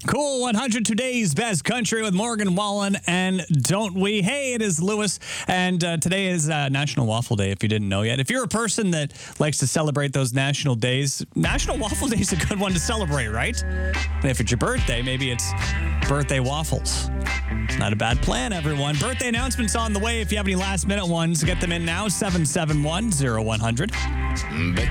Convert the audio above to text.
Cool 100 Today's Best Country with Morgan Wallen and Don't We? Hey, it is Lewis, and today is National Waffle Day, if you didn't know yet. If you're a person that likes to celebrate those national days, National Waffle Day is a good one to celebrate, right? And if it's your birthday, maybe it's birthday waffles. Not a bad plan, everyone. Birthday announcements on the way. If you have any last-minute ones, get them in now, 771-0100.